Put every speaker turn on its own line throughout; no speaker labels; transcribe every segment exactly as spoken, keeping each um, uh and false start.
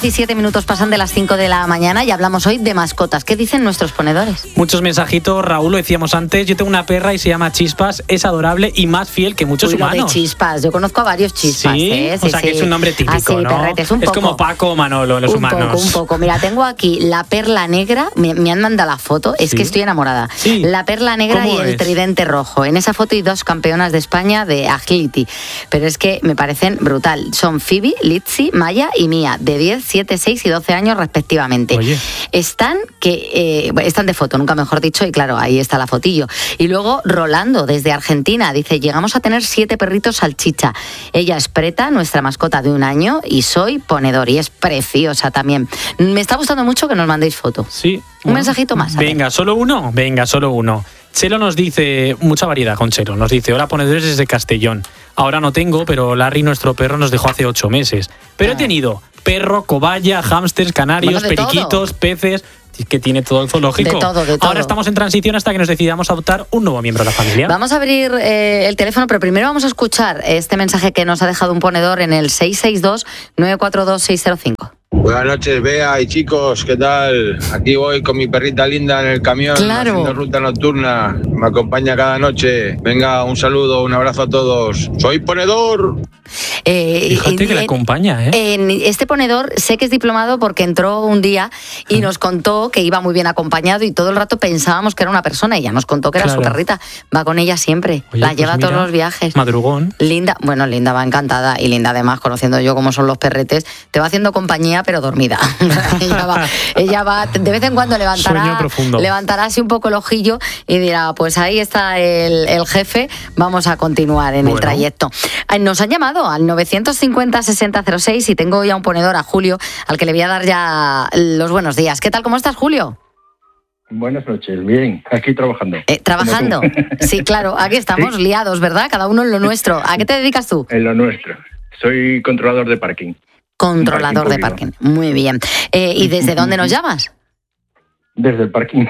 diecisiete minutos pasan de las cinco de la mañana y hablamos hoy de mascotas. ¿Qué dicen nuestros ponedores?
Muchos mensajitos, Raúl, lo decíamos antes. Yo tengo una perra y se llama Chispas, es adorable y más fiel que muchos
Uy, lo
humanos.
de Chispas, yo conozco a varios Chispas.
¿Sí?
¿eh?
Sí, o sea
sí.
que es un nombre típico,
Así,
¿no?
perretes, un
es
poco.
como Paco o Manolo, los
un
humanos.
Un poco, un poco. Mira, tengo aquí la perla negra, me, me han mandado la foto, es
¿Sí?
que estoy enamorada.
Sí.
La perla negra y el
es?
tridente rojo. En esa foto hay dos campeonas de España de agility, pero es que me parecen brutal. Son Phoebe, Litzy, Maya y Mía, de diez, siete, seis y doce años respectivamente.
Oye.
Están que eh, están de foto, nunca mejor dicho, y claro, ahí está la fotillo. Y luego Rolando, desde Argentina, dice, llegamos a tener siete perritos salchicha. Ella es Preta, nuestra mascota de un año, y soy ponedor, y es preciosa también. Me está gustando mucho que nos mandéis foto.
Sí.
Un
Bueno,
mensajito más.
Venga, ¿solo uno? Venga, solo uno. Chelo nos dice, mucha variedad con Chelo, nos dice, hola ponedores desde Castellón. Ahora no tengo, pero Larry, nuestro perro, nos dejó hace ocho meses. Pero
Ah.
he tenido perro, cobaya, hámsters, canarios,
Bueno, de
periquitos,
todo.
peces... Es que tiene todo el zoológico.
De todo, de todo.
Ahora estamos en transición hasta que nos decidamos adoptar un nuevo miembro de la familia.
Vamos a abrir eh, el teléfono, pero primero vamos a escuchar este mensaje que nos ha dejado un ponedor en el seis seis dos, nueve cuatro dos, seis cero cinco.
Buenas noches, Bea y chicos, ¿qué tal? Aquí voy con mi perrita linda en el camión,
Claro.
haciendo ruta nocturna. Me acompaña cada noche. Venga, un saludo, un abrazo a todos. ¡Soy ponedor!
Eh,
Fíjate que le acompaña, ¿eh?
En este ponedor sé que es diplomado porque entró un día y nos contó que iba muy bien acompañado y todo el rato pensábamos que era una persona y ya nos contó que era
Claro.
su perrita. Va con ella siempre,
Oye,
la
pues
lleva a todos
mira,
los viajes.
Madrugón.
Linda, bueno, Linda va encantada y Linda además, conociendo yo cómo son los perretes, te va haciendo compañía pero dormida. ella, va, ella va, de vez en cuando levantará,
Sueño profundo.
levantará así un poco el ojillo y dirá, pues ahí está el, el jefe, vamos a continuar en
Bueno.
el trayecto. Ay, nos han llamado al novecientos cincuenta, sesenta cero seis y tengo ya un ponedor, a Julio, al que le voy a dar ya los buenos días. ¿Qué tal? ¿Cómo estás, Julio?
Buenas noches, bien, aquí trabajando.
Eh, ¿Trabajando?
Como tú.
Sí, claro, aquí estamos
Sí.
liados, ¿verdad? Cada uno en lo nuestro. ¿A qué te dedicas tú?
En lo nuestro. Soy controlador de parking.
Controlador de
Parking
parking. Muy bien. Eh, ¿Y desde dónde nos llamas?
Desde el parking.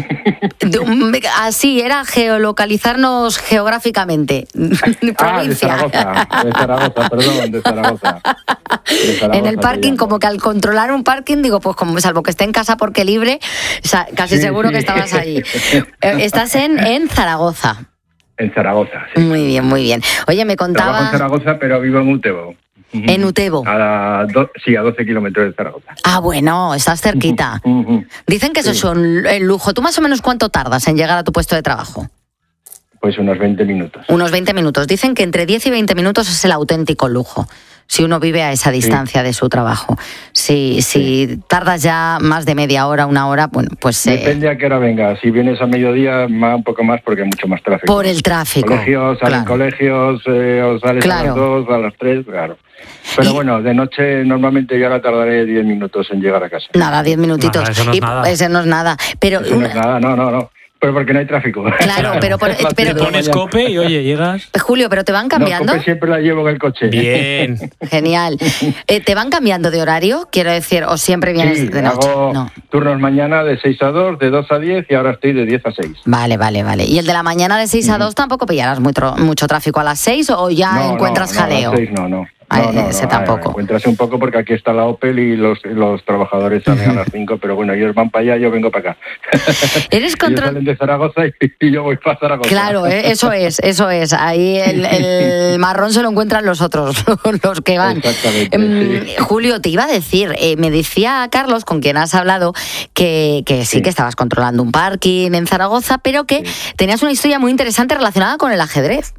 De un- Así era geolocalizarnos geográficamente.
Ah, de
Provincia.
Zaragoza, de Zaragoza, perdón, de Zaragoza. De Zaragoza
En el
te
parking,
llamo.
como que al controlar un parking, digo, pues como salvo que esté en casa porque libre, o sea, casi
Sí,
seguro
sí.
que estabas allí. Eh, Estás en, en Zaragoza.
En Zaragoza, sí.
Muy bien, muy bien. Oye, me
Trabajo en
contaba
Zaragoza, pero vivo en Utebo.
en Utebo.
A do- sí, a doce kilómetros de Zaragoza.
Ah, bueno, estás cerquita.
Ujú.
Dicen que eso
Sí.
es un el lujo. ¿Tú más o menos cuánto tardas en llegar a tu puesto de trabajo?
Pues unos veinte minutos.
Unos veinte minutos. Dicen que entre diez y veinte minutos es el auténtico lujo, si uno vive a esa distancia de su trabajo. Si, si tardas ya más de media hora, una hora, bueno, pues eh,
Depende a qué hora vengas. Si vienes a mediodía, más, un poco más porque hay mucho más tráfico.
por el tráfico.
Colegios, salen
claro.
colegios, eh, o sales
Claro.
a las dos, a las tres, claro. Pero
Y-
bueno, de noche normalmente yo ahora tardaré diez minutos en llegar a casa.
Nada, diez minutitos.
Nada, eso no es
Y-
nada.
Eso no es nada. Pero,
Eso no es
una-
nada, no, no, no. Pero porque no hay tráfico.
Claro, pero por-
Las
pero-
siete de la
Pones
mañana.
cope y oye, llegas.
Julio, ¿pero te van cambiando?
No, cope siempre la llevo en el coche.
Bien.
Genial. Eh, ¿Te van cambiando de horario? Quiero decir, ¿o siempre vienes
Sí,
de noche?
hago
No.
turnos mañana de seis a dos, de dos a diez y ahora estoy de diez a seis.
Vale, vale, vale. ¿Y el de la mañana de seis a dos tampoco pillarás mucho, mucho tráfico a las seis o ya
No,
encuentras
no, no, a las
jaleo?
seis no, no.
Ah,
No, no,
ese
no,
tampoco.
ah, encuentras un poco porque aquí está la Opel y los, los trabajadores salen a las cinco, pero bueno, ellos van para allá, yo vengo para acá.
Eres
Ellos
control...
salen de Zaragoza y, y yo voy para Zaragoza.
Claro, eh, eso es, eso es. Ahí el, el marrón se lo encuentran los otros, los que van.
Exactamente,
Em,
sí.
Julio, te iba a decir, eh, me decía Carlos, con quien has hablado, que, que sí,
Sí.
que estabas controlando un parking en Zaragoza, pero que
Sí.
tenías una historia muy interesante relacionada con el ajedrez.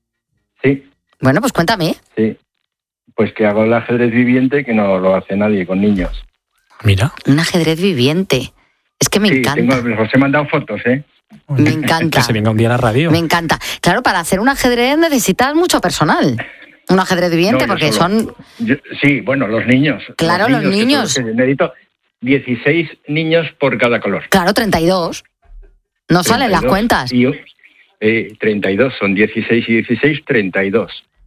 Sí,
Bueno, pues cuéntame.
sí. Pues que hago el ajedrez viviente que no lo hace nadie con niños.
Mira.
Un ajedrez viviente. Es que me
sí,
encanta.
tengo, os he mandado fotos, ¿eh?
Me encanta.
Que se venga un día a la radio.
Me encanta. Claro, para hacer un ajedrez necesitas mucho personal. Un ajedrez viviente,
No, yo
porque
solo.
son...
Yo- sí, bueno, los niños.
Claro, los
que son
niños.
que necesito dieciséis niños por cada color.
Claro, treinta y dos. No salen las
treinta y dos.
cuentas.
Y, eh, treinta y dos, son dieciséis y dieciséis, treinta y dos.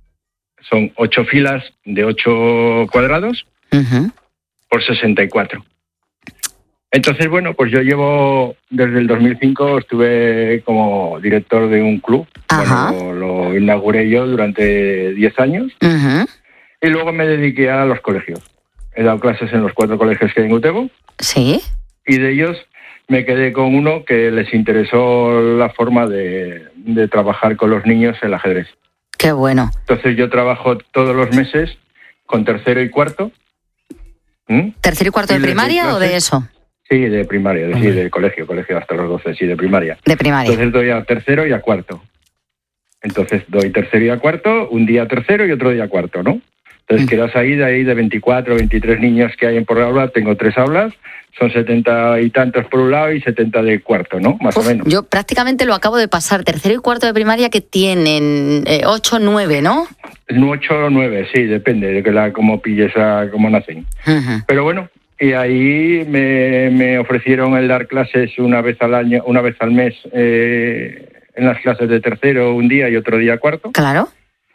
Son ocho filas de ocho cuadrados
Ujú.
por sesenta y cuatro. Entonces, bueno, pues yo llevo, desde el dos mil cinco estuve como director de un club.
Ajá.
Bueno, lo, lo inauguré yo durante diez años
Ujú.
y luego me dediqué a los colegios. he dado clases en los cuatro colegios que hay en Utebo.
Sí.
Y de ellos me quedé con uno que les interesó la forma de, de trabajar con los niños el ajedrez.
Qué bueno.
Entonces yo trabajo todos los meses con tercero y cuarto. ¿Mm?
¿Tercero y cuarto de
¿Y les doy
primaria o de
clases?
eso?
Sí, de primaria, de, sí, de colegio, colegio hasta los doce, sí, de primaria.
De primaria.
Entonces doy a tercero y a cuarto. Entonces doy tercero y a cuarto, un día a tercero y otro día a cuarto, ¿no? Entonces mm. quedas ahí, de ahí de veinticuatro, veintitrés niños que hay en por aula, tengo tres aulas, son setenta y tantos por un lado y setenta de cuarto, ¿no? Más Uf, o menos.
Yo prácticamente lo acabo de pasar, tercero y cuarto de primaria que tienen eh, ocho, nueve, ¿no?
ocho o nueve, sí, depende de que la, cómo pilles a cómo nacen. Uh-huh. Pero bueno, y ahí me, me ofrecieron el dar clases una vez al año, una vez al mes, eh, en las clases de tercero un día y otro día cuarto.
Claro.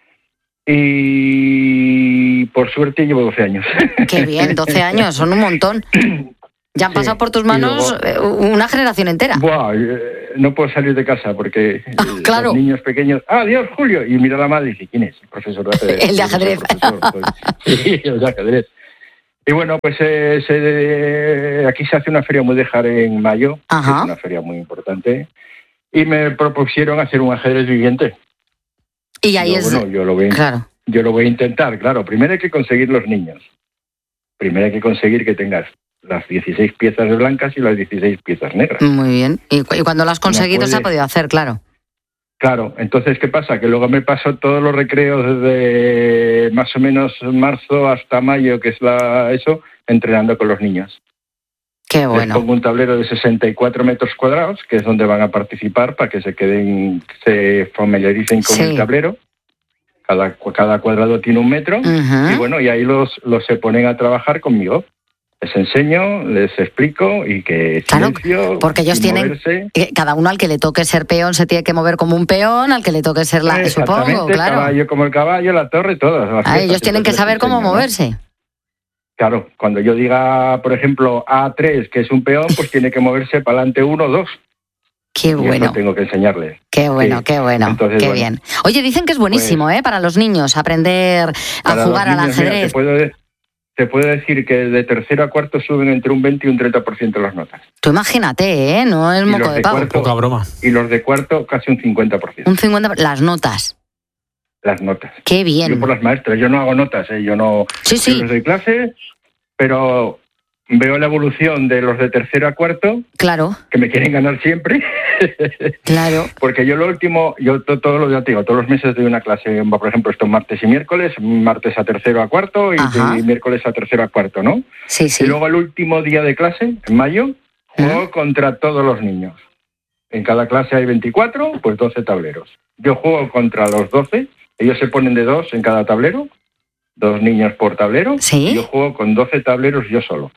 Y por suerte llevo doce años.
Qué bien, doce años, son un montón. Ya han sí, pasado por tus manos luego, una generación entera.
Buah, no puedo salir de casa porque
ah, claro.
los niños pequeños... ¡Ah, Dios, Julio! Y mira a la madre y dice, ¿quién es? El profesor de ajedrez.
El de ajedrez.
Pues, sí, el de ajedrez. Y bueno, pues eh, se, aquí se hace una feria mudéjar en mayo, que es una feria muy importante, y me propusieron hacer un ajedrez viviente.
Y ahí yo, es...
Bueno, yo lo, voy,
claro.
yo lo voy a intentar, claro. Primero hay que conseguir los niños. Primero hay que conseguir que tengas las dieciséis piezas blancas y las dieciséis piezas negras.
Muy bien. Y, y cuando lo has conseguido no puede... se ha podido hacer, claro.
Claro, entonces, ¿qué pasa? Que luego me paso todos los recreos desde más o menos marzo hasta mayo, que es la eso, entrenando con los niños.
Qué bueno.
Les pongo un tablero de sesenta y cuatro metros cuadrados, que es donde van a participar para que se queden, se familiaricen con sí. el tablero. Cada, cada cuadrado tiene un metro. Uh-huh. Y bueno, y ahí los, los se ponen a trabajar conmigo. Les enseño, les explico y que
claro,
silencio,
porque ellos tienen
moverse.
Cada uno al que le toque ser peón se tiene que mover como un peón, al que le toque ser la, supongo, claro.
Caballo como el caballo, la torre, todas.
Ah, ellos tienen que saber cómo
enseño,
moverse.
¿no? Claro, cuando yo diga, por ejemplo, A tres, que es un peón, pues tiene que moverse para adelante uno, dos.
Qué
y
bueno.
Eso tengo que enseñarles.
Qué bueno, sí. qué bueno, Entonces, qué bueno. bien. Oye, dicen que es buenísimo, pues, ¿eh? Para los niños aprender a jugar al
niños,
ajedrez.
Mira, te puedo Te puedo decir que de tercero a cuarto suben entre un veinte y un treinta por ciento las notas.
Tú imagínate, ¿eh? No es moco de, de pavo.
Cuarto,
poca broma.
Y los de cuarto casi un cincuenta por ciento.
Un cincuenta por ciento. Las notas.
Las notas.
Qué bien.
Yo por las maestras, yo no hago notas, ¿eh? Yo no
sí, sí.
Yo les doy clase, pero veo la evolución de los de tercero a cuarto.
Claro.
Que me quieren ganar siempre.
Claro.
Porque yo lo último, yo todo, todo lo ya te digo, todos los meses doy una clase, por ejemplo, estos martes y miércoles, martes a tercero a cuarto y, y miércoles a tercero a cuarto, ¿no?
Sí, sí.
Y luego el último día de clase, en mayo, juego ¿Eh? contra todos los niños. En cada clase hay veinticuatro, pues doce tableros. Yo juego contra los doce, ellos se ponen de dos en cada tablero, dos niños por tablero,
¿Sí?
y yo juego con doce tableros yo solo.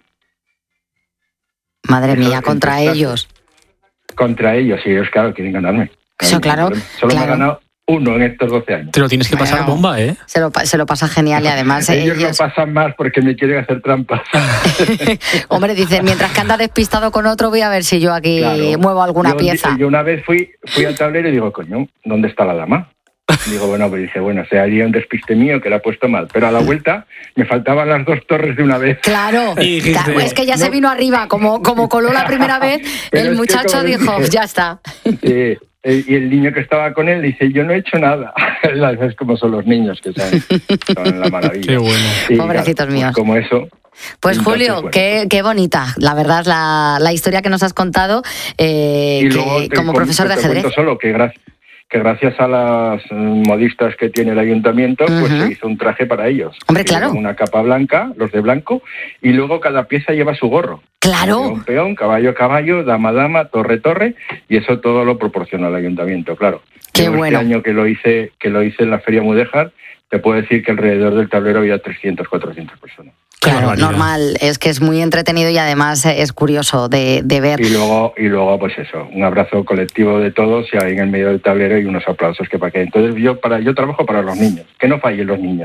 Madre mía, contra ellos.
Contra ellos, y ellos, claro, quieren ganarme.
Eso, claro.
Solo
claro.
me ha ganado uno en estos doce años.
Te lo tienes que pasar bueno, bomba, ¿eh?
Se lo, se lo pasa genial y además...
ellos,
ellos
lo pasan más porque me quieren hacer trampas.
Hombre, dice, mientras que anda despistado con otro, voy a ver si yo aquí claro. muevo alguna
yo,
pieza.
Yo una vez fui, fui al tablero y digo, coño, ¿dónde está la dama? Digo, bueno, pues dice, bueno, se haría un despiste mío que la ha puesto mal. Pero a la vuelta me faltaban las dos torres de una vez.
Claro, claro es que ya no. se vino arriba. Como, como coló la primera vez, Pero el muchacho dijo, dice, ya está.
Sí, y el niño que estaba con él dice, yo no he hecho nada. Es como son los niños que son, son la maravilla.
Qué bueno.
Y, Pobrecitos
claro,
míos.
Pues como eso...
Pues Julio, Entonces, bueno, qué, qué bonita, la verdad, la, la historia que nos has contado eh,
y
que,
luego te,
como
te,
profesor
te
de ajedrez.
Cuento solo que gracias, que gracias a las modistas que tiene el ayuntamiento, uh-huh. pues se hizo un traje para ellos.
Hombre, claro.
Una capa blanca, los de blanco, y luego cada pieza lleva su gorro.
Claro.
Peón, peón, caballo, caballo, dama, dama, torre, torre, y eso todo lo proporciona el ayuntamiento, claro.
Qué
Yo
bueno.
Este año que lo hice, que lo hice en la Feria Mudéjar, te puedo decir que alrededor del tablero había trescientas, cuatrocientas personas.
Claro, normal, es que es muy entretenido y además es curioso de, de ver.
Y luego, y luego, pues eso, un abrazo colectivo de todos y ahí en el medio del tablero y unos aplausos que para que. Entonces yo para yo trabajo para los niños, que no fallen los niños.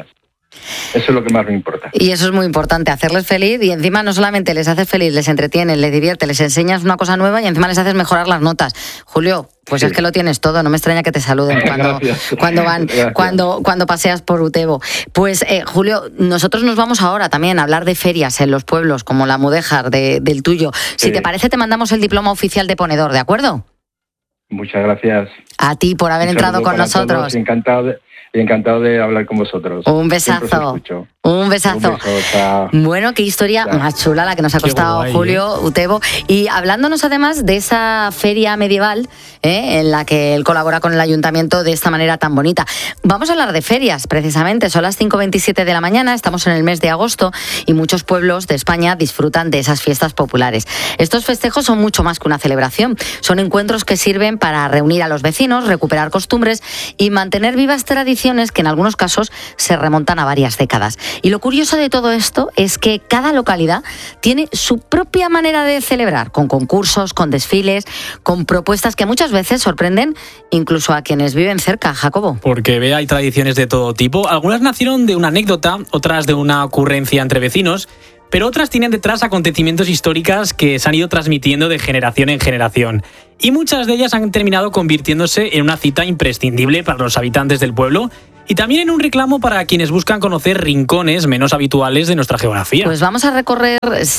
Eso es lo que más me importa.
Y eso es muy importante, hacerles feliz, y encima no solamente les haces feliz, les entretienes, les diviertes, les enseñas una cosa nueva y encima les haces mejorar las notas. Julio, pues sí, es que lo tienes todo, no me extraña que te saluden cuando, cuando van, cuando, cuando paseas por Utebo. Pues eh, Julio, nosotros nos vamos ahora también a hablar de ferias en los pueblos, como la Mudéjar de, del tuyo. Si sí. te parece, te mandamos el diploma oficial de ponedor, ¿de acuerdo?
Muchas gracias.
A ti por haber entrado con nosotros.
Todos, encantado de... Y encantado de hablar con vosotros.
Un besazo. Un besazo.
Un beso,
bueno, qué historia chao. Más chula la que nos ha costado guay, Julio, eh. Utebo. Y hablándonos además de esa feria medieval eh, en la que él colabora con el ayuntamiento de esta manera tan bonita. Vamos a hablar de ferias, precisamente. Son las cinco veintisiete de la mañana, estamos en el mes de agosto y muchos pueblos de España disfrutan de esas fiestas populares. Estos festejos son mucho más que una celebración. Son encuentros que sirven para reunir a los vecinos, recuperar costumbres y mantener vivas tradiciones que en algunos casos se remontan a varias décadas. Y lo curioso de todo esto es que cada localidad tiene su propia manera de celebrar, con concursos, con desfiles, con propuestas que muchas veces sorprenden incluso a quienes viven cerca, Jacobo.
Porque ve, hay tradiciones de todo tipo. Algunas nacieron de una anécdota, otras de una ocurrencia entre vecinos, pero otras tienen detrás acontecimientos históricos que se han ido transmitiendo de generación en generación. Y muchas de ellas han terminado convirtiéndose en una cita imprescindible para los habitantes del pueblo y también en un reclamo para quienes buscan conocer rincones menos habituales de nuestra geografía.
Pues vamos a recorrer,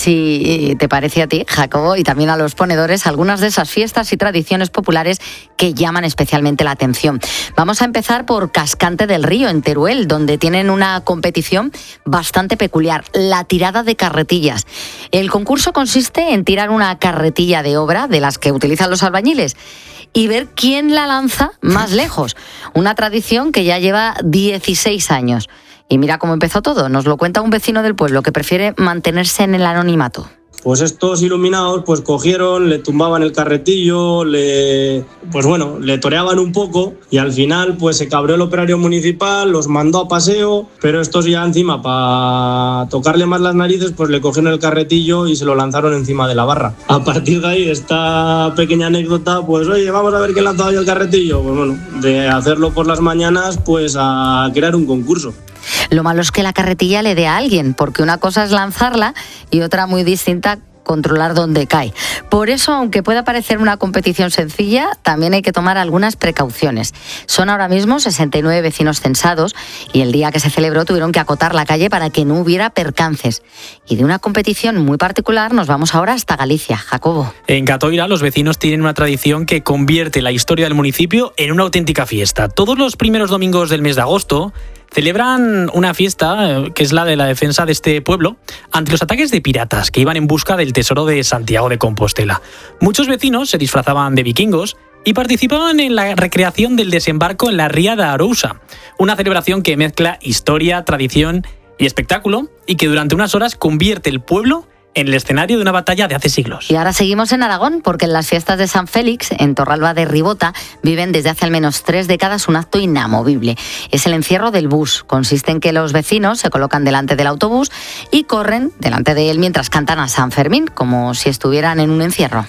si te parece a ti, Jacobo, y también a los ponedores, algunas de esas fiestas y tradiciones populares que llaman especialmente la atención. Vamos a empezar por Cascante del Río, en Teruel, donde tienen una competición bastante peculiar, la tirada de carretillas. El concurso consiste en tirar una carretilla de obra, de las que utilizan los albañiles, y ver quién la lanza más lejos. Una tradición que ya lleva dieciséis años. Y mira cómo empezó todo. Nos lo cuenta un vecino del pueblo que prefiere mantenerse en el anonimato.
Pues estos iluminados pues cogieron, le tumbaban el carretillo, le pues bueno, le toreaban un poco y al final pues se cabreó el operario municipal, los mandó a paseo, pero estos ya encima para tocarle más las narices pues le cogieron el carretillo y se lo lanzaron encima de la barra. A partir de ahí, esta pequeña anécdota, pues oye, vamos a ver quién lanzaba yo el carretillo. Pues bueno, de hacerlo por las mañanas pues a crear un concurso.
Lo malo es que la carretilla le dé a alguien, porque una cosa es lanzarla y otra muy distinta, controlar dónde cae. Por eso, aunque pueda parecer una competición sencilla, también hay que tomar algunas precauciones. Son ahora mismo sesenta y nueve vecinos censados y el día que se celebró tuvieron que acotar la calle para que no hubiera percances. Y de una competición muy particular nos vamos ahora hasta Galicia. Jacobo.
En Catoira los vecinos tienen una tradición que convierte la historia del municipio en una auténtica fiesta. Todos los primeros domingos del mes de agosto celebran una fiesta que es la de la defensa de este pueblo ante los ataques de piratas que iban en busca del tesoro de Santiago de Compostela. Muchos vecinos se disfrazaban de vikingos y participaban en la recreación del desembarco en la ría de Arousa, una celebración que mezcla historia, tradición y espectáculo y que durante unas horas convierte el pueblo en el escenario de una batalla de hace siglos.
Y ahora seguimos en Aragón, porque en las fiestas de San Félix, en Torralba de Ribota, viven desde hace al menos tres décadas un acto inamovible. Es el encierro del bus. Consiste en que los vecinos se colocan delante del autobús y corren delante de él mientras cantan a San Fermín, como si estuvieran en un encierro.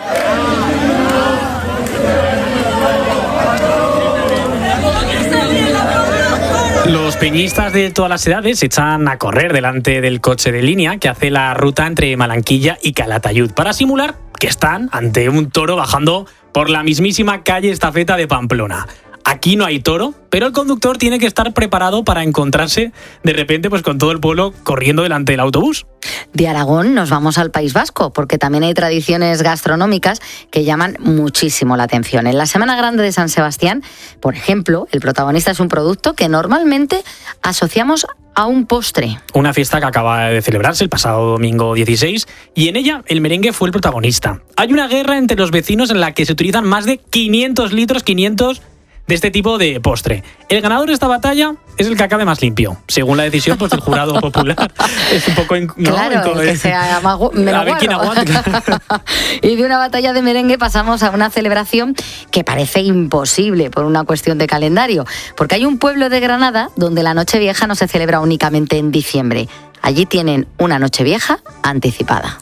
Los peñistas de todas las edades se echan a correr delante del coche de línea que hace la ruta entre Malanquilla y Calatayud para simular que están ante un toro bajando por la mismísima calle Estafeta de Pamplona. Aquí no hay toro, pero el conductor tiene que estar preparado para encontrarse de repente pues con todo el pueblo corriendo delante del autobús.
De Aragón nos vamos al País Vasco, porque también hay tradiciones gastronómicas que llaman muchísimo la atención. En la Semana Grande de San Sebastián, por ejemplo, el protagonista es un producto que normalmente asociamos a un postre.
Una fiesta que acaba de celebrarse el pasado domingo dieciséis y en ella el merengue fue el protagonista. Hay una guerra entre los vecinos en la que se utilizan más de quinientos litros, quinientos de este tipo de postre. El ganador de esta batalla es el que acabe más limpio, según la decisión pues, del jurado popular. Es un poco... ¿no?
Claro, el que sea más gu- menos
a ver quién aguanta.
Y de una batalla de merengue pasamos a una celebración que parece imposible por una cuestión de calendario, porque hay un pueblo de Granada donde la Nochevieja no se celebra únicamente en diciembre. Allí tienen una Nochevieja anticipada.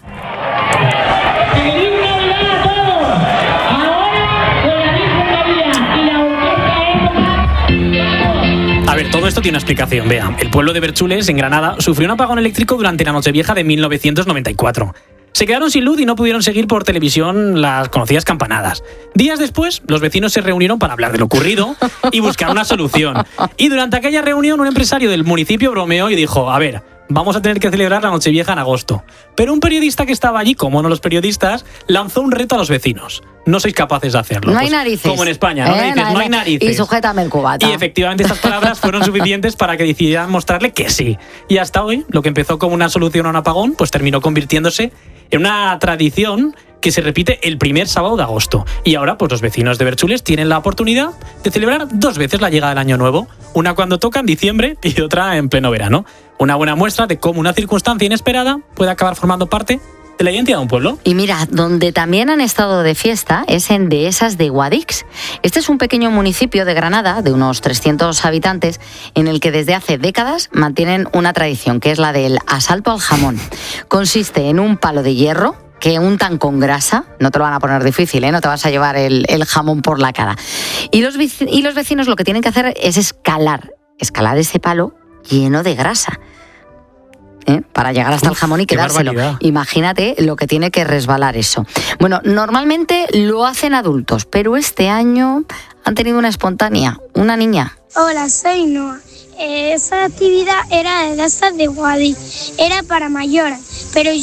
A ver, todo esto tiene una explicación, vea. El pueblo de Berchules, en Granada, sufrió un apagón eléctrico durante la Nochevieja de mil novecientos noventa y cuatro. Se quedaron sin luz y no pudieron seguir por televisión las conocidas campanadas. Días después, los vecinos se reunieron para hablar de lo ocurrido y buscar una solución. Y durante aquella reunión, un empresario del municipio bromeó y dijo, a ver, vamos a tener que celebrar la Nochevieja en agosto. Pero un periodista que estaba allí, como no los periodistas, lanzó un reto a los vecinos. No sois capaces de hacerlo.
No
pues,
hay narices.
Como en España, ¿no?
Eh,
Dices,
no,
no hay narices.
Y sujétame el cubata.
Y efectivamente estas palabras fueron suficientes para que decidieran mostrarle que sí. Y hasta hoy, lo que empezó como una solución a un apagón, pues terminó convirtiéndose en una tradición que se repite el primer sábado de agosto. Y ahora, pues los vecinos de Berchules tienen la oportunidad de celebrar dos veces la llegada del Año Nuevo. Una cuando toca en diciembre y otra en pleno verano. Una buena muestra de cómo una circunstancia inesperada puede acabar formando parte de la identidad de un pueblo.
Y mira, donde también han estado de fiesta es en Dehesas de Guadix. Este es un pequeño municipio de Granada, de unos trescientos habitantes, en el que desde hace décadas mantienen una tradición, que es la del asalto al jamón. Consiste en un palo de hierro que untan con grasa, no te lo van a poner difícil, ¿eh? No te vas a llevar el, el jamón por la cara. Y los, y los vecinos lo que tienen que hacer es escalar, escalar ese palo lleno de grasa. ¿Eh? Para llegar hasta Uf, el jamón y quedárselo. Imagínate lo que tiene que resbalar eso. Bueno, normalmente lo hacen adultos, pero este año han tenido una espontánea, una niña.
Hola, soy Noa. Eh, esa actividad era de Dehesas de Guadix, era para mayores, pero yo